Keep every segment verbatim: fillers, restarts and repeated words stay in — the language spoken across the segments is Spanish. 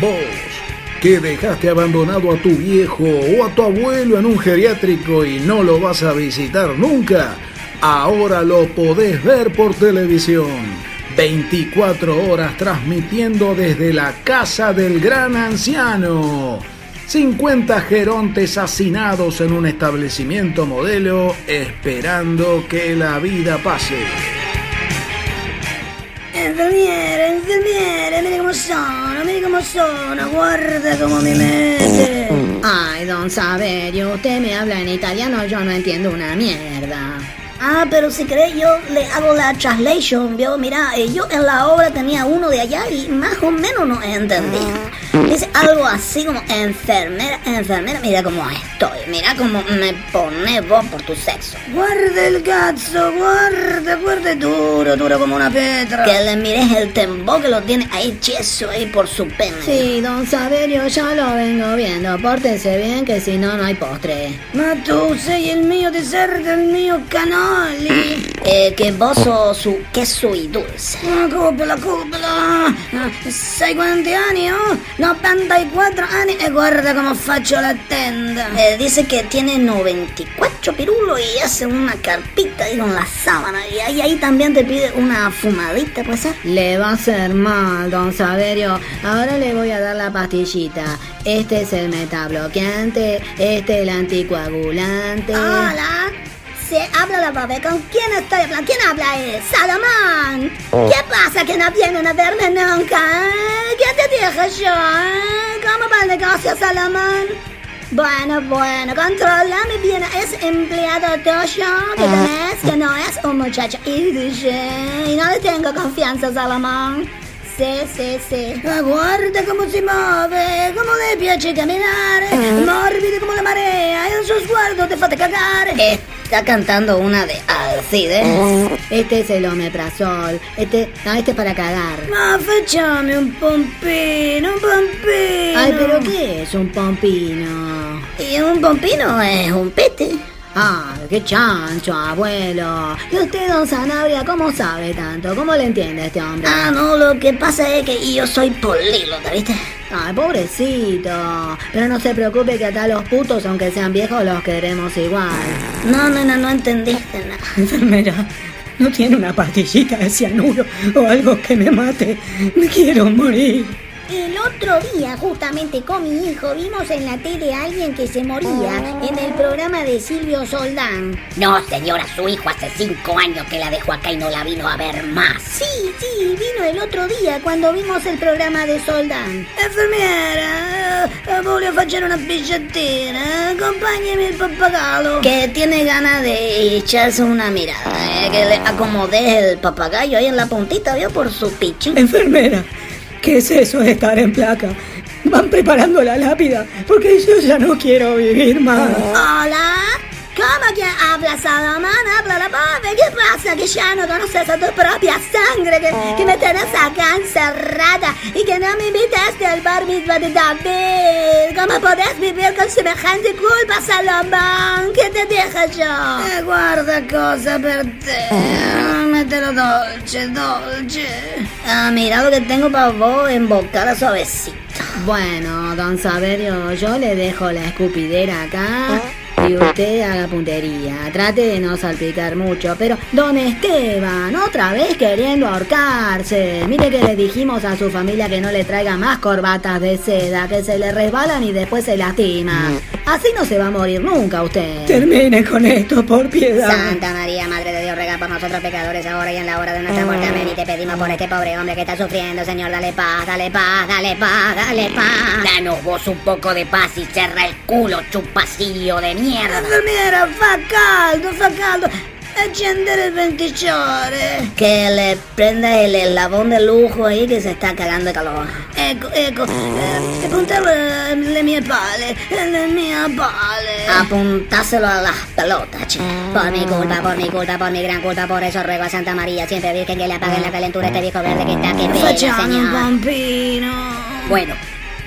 Vos, que dejaste abandonado a tu viejo o a tu abuelo en un geriátrico y no lo vas a visitar nunca, ahora lo podés ver por televisión. veinticuatro horas transmitiendo desde la casa del gran anciano. cincuenta gerontes hacinados en un establecimiento modelo esperando que la vida pase. Enfermiera, enfermiera, mire cómo son, mire cómo son, guarda cómo me mete. Ay, don Saverio, usted me habla en italiano, yo no entiendo una mierda. Ah, pero si querés yo le hago la translation, ¿vio? Mira, eh, yo en la obra tenía uno de allá y más o menos no entendí. Dice algo así como enfermera, enfermera, mira cómo estoy, mira cómo me pone vos por tu sexo. Guarda el cazzo, guarda, guarda duro, duro como una piedra. Que le mires el tembo que lo tiene ahí cheso ahí por su pene. Sí, don Saverio, ya lo vengo viendo, pórtese bien que si no, no hay postre. Ma tu sei il mio dessert, il mio canoli. Eh, che vos sos su queso y dulce. Ah, coppola, coppola. Sai quanti anni ho? novantaquattro anni e guarda cómo faccio la tenda. Eh, dice que tiene noventa y cuatro pirulos y hace una carpita ahí con la sábana. Y ahí, ahí también te pide una fumadita, ¿puede ser? Le va a hacer mal, don Saverio. Ahora le voy a dar la pastillita. Este es el metabloqueante, este el anticoagulante. Hola. Se habla la bebé. ¿Con quién estoy hablando? ¿Quién habla? Es Salomón. ¿Qué pasa que no vienen a verme nunca? ¿Qué te dije yo? ¿Cómo va el negocio, Salomón? Bueno, bueno, controlame bien. Es empleado tuyo que tenés, que no es un muchacho irse. Y no le tengo confianza, Salomón. Sí, sí, sí. Guarda cómo se muove, cómo le piace camminare, morbido como la marea, el suo sguardo te fa cagar. Está cantando una de Alcides. Este es el omeprazol. Este, no, este es para cagar. Ma facciamo un pompino, un pompino. Ay, pero ¿qué es un pompino? Y un pompino es un pete. Ah, qué chancho, abuelo. ¿Y usted, don Sanabria, cómo sabe tanto? ¿Cómo le entiende a este hombre? Ah, no, lo que pasa es que yo soy políglota, ¿viste? Ay, pobrecito. Pero no se preocupe que acá los putos, aunque sean viejos, los queremos igual. No, no, no, no entendiste nada. Enfermera, ¿no tiene una pastillita de cianuro o algo que me mate? Me quiero morir. El otro día, justamente con mi hijo, vimos en la tele a alguien que se moría en el programa de Silvio Soldán. No, señora, su hijo hace cinco años que la dejó acá y no la vino a ver más. Sí, sí, vino el otro día cuando vimos el programa de Soldán. Enfermiera, voglio fare una pigliatina, acompáñeme el papagayo. Que tiene ganas de echarse una mirada, eh, que le acomodé el papagayo ahí en la puntita, ¿vio? Por su pichi. Enfermera, ¿qué es eso de estar en placa? Van preparando la lápida, porque yo ya no quiero vivir más. Hola, ¿cómo que habla, Salomón? Habla la pobre. ¿Qué pasa? Que ya no conoces a tu propia sangre, que, que me tenés acá encerrada y que no me invitaste al bar mitzvah de David. ¿Cómo podés vivir con semejante culpa, Salomón? ¿Qué te dije yo? Eh, guarda cosa per te. Mételo dolce, dolce. Ah, mira lo que tengo para vos en bocada suavecita. Bueno, don Saverio, yo le dejo la escupidera acá y usted haga puntería. Trate de no salpicar mucho. Pero, don Esteban, otra vez queriendo ahorcarse. Mire que le dijimos a su familia que no le traiga más corbatas de seda, que se le resbalan y después se lastima. Así no se va a morir nunca usted. Termine con esto, por piedad. Santa María, Madre de Dios, ruega por nosotros pecadores, ahora y en la hora de nuestra muerte. Amén. Y te pedimos por este pobre hombre que está sufriendo, Señor. Dale paz, dale paz, dale paz, dale paz. Danos vos un poco de paz y cerra el culo, chupacillo de mierda. Enfermiera, fa caldo, fa caldo. Accendere il venticore. Que le prenda el eslabón de lujo ahí que se está cagando de calor. Ecco, ecco. Eh, apuntalo le, le mie pale, le mie pale. Apuntáselo a las pelotas, che. Por mi culpa, por mi culpa, por mi gran culpa, por eso ruego a Santa María, siempre Virgen, que le apague la calentura a este viejo verde que está que pega, Facciamo un Señor. pompino. Bueno,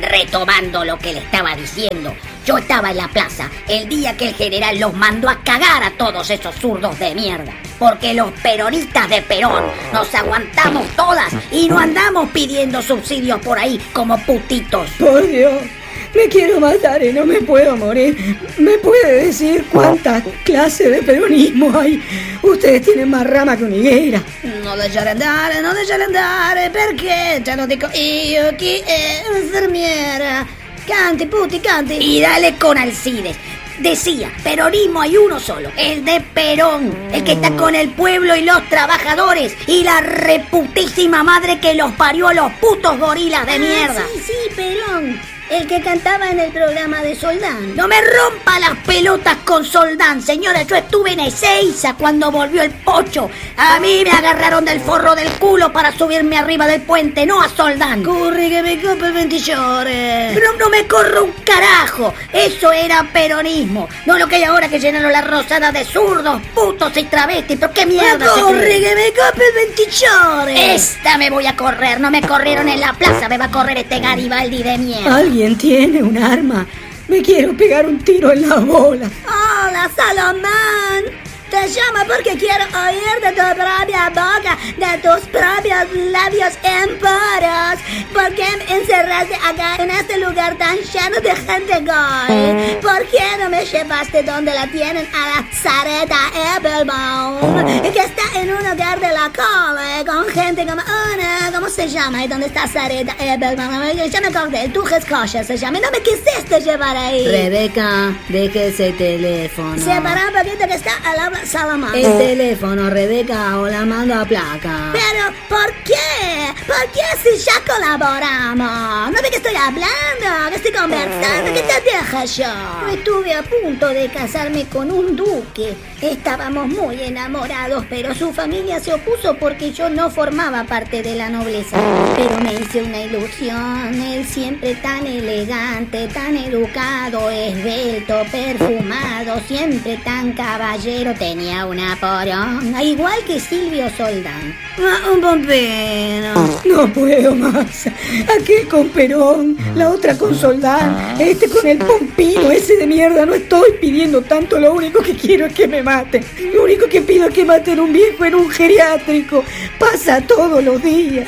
retomando lo que le estaba diciendo, yo estaba en la plaza el día que el general los mandó a cagar a todos esos zurdos de mierda. Porque los peronistas de Perón nos aguantamos todas y no andamos pidiendo subsidios por ahí como putitos. Por Dios, me quiero matar y no me puedo morir. ¿Me puede decir cuántas clases de peronismo hay? Ustedes tienen más rama que una higuera. No lasciare andare, no lasciare andare, perché te lo dico io, chi è infermiera. Canti, puti, canti. Y dale con Alcides. Decía, peronismo hay uno solo, el de Perón, el que está con el pueblo y los trabajadores y la reputísima madre que los parió a los putos gorilas de mierda. Ah, sí, sí, Perón. El que cantaba en el programa de Soldán. No me rompa las pelotas con Soldán, señora. Yo estuve en Ezeiza cuando volvió el Pocho. A mí me agarraron del forro del culo para subirme arriba del puente, no a Soldán. Corri che mi copre il venticore. Pero no me corro un carajo. Eso era peronismo. No lo que hay ahora que llenaron la rosada de zurdos, putos y travestis. ¿Pero qué mierda? Corri che mi copre il venticore. Esta me voy a correr. No me corrieron en la plaza. Me va a correr este Garibaldi de mierda. ¿Alguien tiene un arma? Me quiero pegar un tiro en la bola. Hola, Salomón. Te llamo porque quiero oír de tu propia boca, de tus propios labios emporos. ¿Por qué me encerraste acá en este lugar tan lleno de gente gay? ¿Por qué no me llevaste donde la tienen a la Zareta Eppelbaum? Que está en un hogar de la calle con gente como una... ¿Cómo se llama? ¿Y dónde está Zareta Eppelbaum? Ya me acordé, Tujes Kosher se llama. No me quisiste llevar ahí. Rebeca, deje ese teléfono. Separa un poquito que está al lado. Salomón. El teléfono, Rebeca, o la mando a placa. Pero, ¿por qué? ¿Por qué si ya colaboramos? ¿No ve que estoy hablando? ¿Que estoy conversando? ¿Qué te dejas yo? Yo estuve a punto de casarme con un duque. Estábamos muy enamorados, pero su familia se opuso porque yo no formaba parte de la nobleza. Pero me hice una ilusión. Él siempre tan elegante, tan educado, esbelto, perfumado, siempre tan caballero. Tenía una poronga, igual que Silvio Soldán. Ah, un pompino. No puedo más. Aquel con Perón, la otra con Soldán, este con el pompino ese de mierda. No estoy pidiendo tanto, lo único que quiero es que me maten. Lo único que pido es que maten a un viejo en un geriátrico. Pasa todos los días.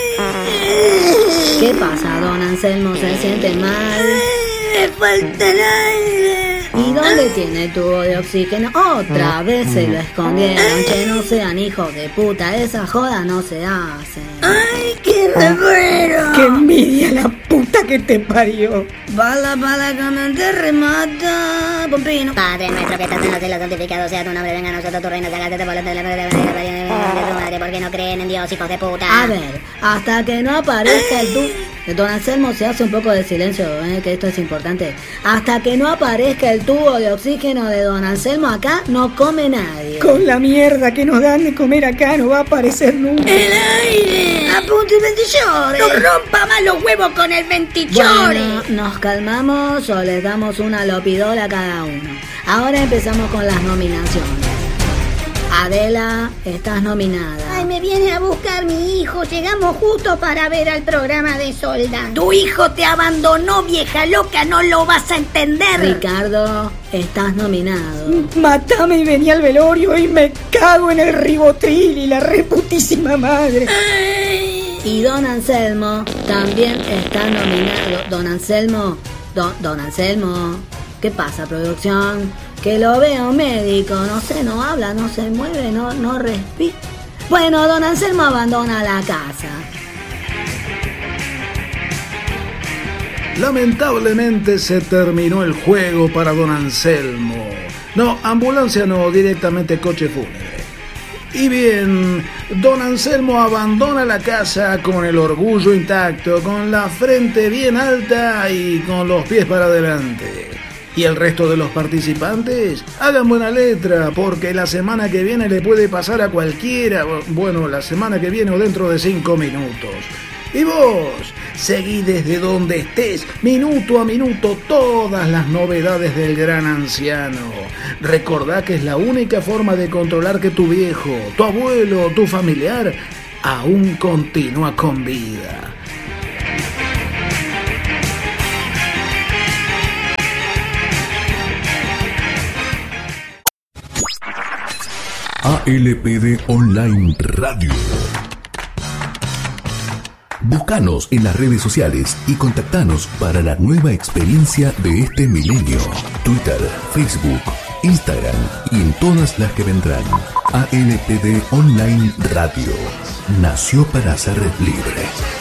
¿Qué pasa, don Anselmo? ¿Se siente mal? Me falta el aire. ¿Y dónde tiene el tubo de oxígeno? Otra vez se lo escondieron. Che, no sean hijos de puta. Esa joda no se hace. ¡Ay, qué revuelo! ¡Qué envidia la puta que te parió! Bala, bala, con el terremoto. Pompino. Padre nuestro que estás en los cielos, santificado sea tu nombre. Venga a nosotros tu reino. Sácate de volante de la madre de tu madre. ¿Por qué no creen en Dios, hijos de puta? A ver, hasta que no aparezca el tubo... Don Anselmo, se hace un poco de silencio, ¿eh? Que esto es importante. Hasta que no aparezca el tubo de oxígeno de Don Anselmo acá, no come nadie. Con la mierda que nos dan de comer acá no va a aparecer nunca. ¡El aire! ¡Apunte el ventichore! ¡No rompa más los huevos con el ventichore! Bueno, ¿nos calmamos o les damos una lopidola a cada uno? Ahora empezamos con las nominaciones. Adela, estás nominada. Ay, me viene a buscar mi hijo. Llegamos justo para ver al programa de Soldán. Tu hijo te abandonó, vieja loca, no lo vas a entender. Ricardo, estás nominado. Matame y vení al velorio y me cago en el ribotril y la reputísima madre. Ay. Y Don Anselmo también está nominado. Don Anselmo, Don, Don Anselmo, ¿qué pasa, producción? Que lo veo médico, no sé, no habla, no se mueve, no, no respira. Bueno, Don Anselmo abandona la casa. Lamentablemente se terminó el juego para Don Anselmo. No, ambulancia no, directamente coche fúnebre. Y bien, Don Anselmo abandona la casa con el orgullo intacto, con la frente bien alta y con los pies para adelante. Y el resto de los participantes, hagan buena letra, porque la semana que viene le puede pasar a cualquiera, bueno, la semana que viene o dentro de cinco minutos. Y vos, seguí desde donde estés, minuto a minuto, todas las novedades del gran anciano. Recordá que es la única forma de controlar que tu viejo, tu abuelo, tu familiar, aún continúa con vida. A L P D Online Radio. Búscanos en las redes sociales y contactanos para la nueva experiencia de este milenio. Twitter, Facebook, Instagram y en todas las que vendrán. A L P D Online Radio. Nació para ser libre.